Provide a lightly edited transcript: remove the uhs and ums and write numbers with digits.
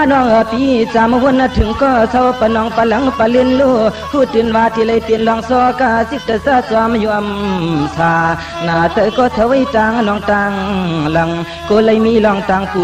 น้องปีจำวันถึงก็เศร้าปะน้องปะหลังปะเล่นลูพูดถึงว่าที่เลยเตียนลองซอกาสิตสะจอมยมสาหน้าเตอก็ทวีตังน้องตังหลังก็เลยมีลองตังปู